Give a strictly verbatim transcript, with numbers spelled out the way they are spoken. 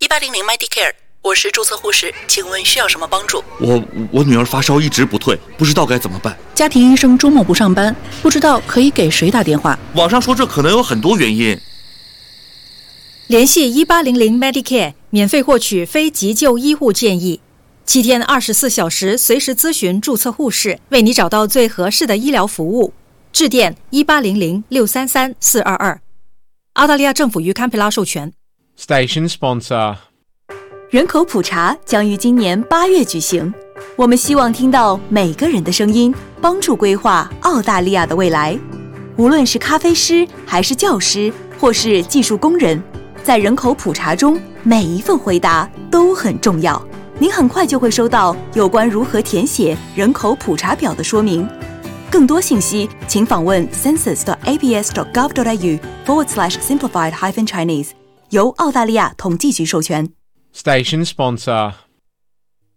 一八零零 Medicare， 我是注册护士，请问需要什么帮助？ 我我女儿发烧一直不退，不知道该怎么办。 家庭医生周末不上班，不知道可以给谁打电话。 网上说这可能有很多原因。 联系一八零零 Medicare， 免费获取非急救医护建议，七天二十四小时随时咨询注册护士，为你找到最合适的医疗服务。致电一八零零六三三四二二。澳大利亚政府于堪培拉授权。 Station sponsor。 人口普查将于今年八月举行，我们希望听到每个人的声音，帮助规划澳大利亚的未来。无论是咖啡师，还是教师，或是技术工人，在人口普查中，每一份回答都很重要。您很快就会收到有关如何填写人口普查表的说明。更多信息，请访问 census dot a b s dot gov dot a u forward slash simplified hyphen Chinese， 由澳大利亚统计局授权。 Station sponsor。